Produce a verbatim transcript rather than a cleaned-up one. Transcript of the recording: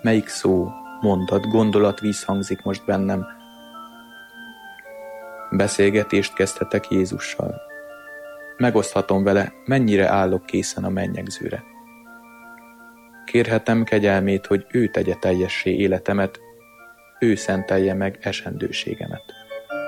Melyik szó, mondat, gondolat visszhangzik most bennem? Beszélgetést kezdhetek Jézussal. Megoszthatom vele, mennyire állok készen a mennyegzőre. Kérhetem kegyelmét, hogy ő tegye teljessé életemet, ő szentelje meg esendőségemet.